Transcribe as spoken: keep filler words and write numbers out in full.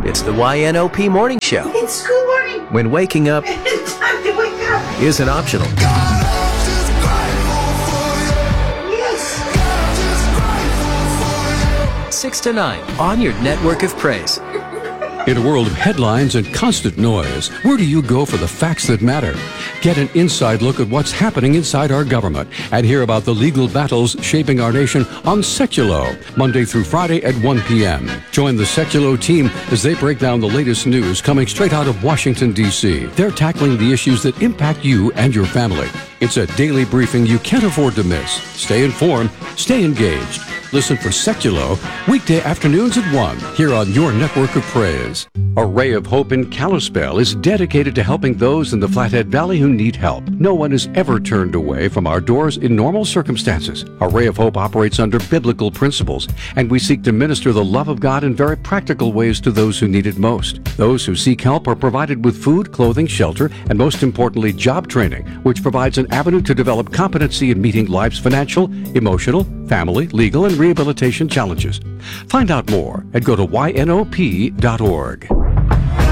It's the Y N O P Morning Show. It's school morning. When waking up It's time to wake up. isn't optional. Yes. six to nine on your network of praise. In a world of headlines and constant noise, where do you go for the facts that matter? Get an inside look at what's happening inside our government and hear about the legal battles shaping our nation on Seculo, Monday through Friday at one p.m. Join the Seculo team as they break down the latest news coming straight out of Washington, D C They're tackling the issues that impact you and your family. It's a daily briefing you can't afford to miss. Stay informed, stay engaged. Listen for Seculo weekday afternoons at one here on your network of praise. A Ray of Hope in Kalispell is dedicated to helping those in the Flathead Valley who need help. No one is ever turned away from our doors in normal circumstances. A Ray of Hope operates under biblical principles, and we seek to minister the love of God in very practical ways to those who need it most. Those who seek help are provided with food, clothing, shelter, and most importantly, job training, which provides an avenue to develop competency in meeting life's financial, emotional, family, legal, and rehabilitation challenges. Find out more and go to Y N O P dot org.